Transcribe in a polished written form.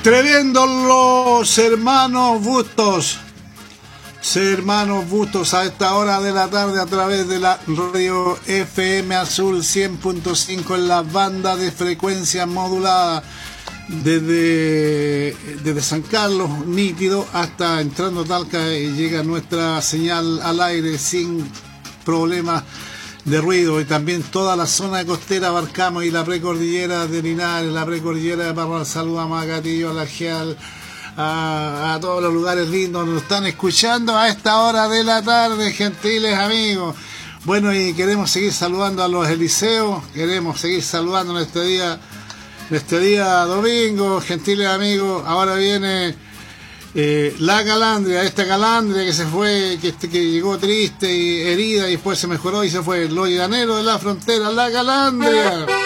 Tremendo los hermanos Bustos. Hermanos Bustos a esta hora de la tarde a través de la radio FM Azul 100.5 en la banda de frecuencia modulada desde San Carlos, nítido, hasta entrando a Talca y llega nuestra señal al aire sin problemas de ruido, y también toda la zona costera abarcamos, y la precordillera de Linares, la precordillera de Parral. Saludamos a Catillo, a La Gial, a todos los lugares lindos nos están escuchando a esta hora de la tarde, gentiles amigos. Bueno, y queremos seguir saludando a los Eliseos, queremos seguir saludando en este día domingo, gentiles amigos. Ahora viene la Calandria, esta Calandria que se fue, que llegó triste y herida y después se mejoró y se fue. Los llaneros de la frontera, la Calandria.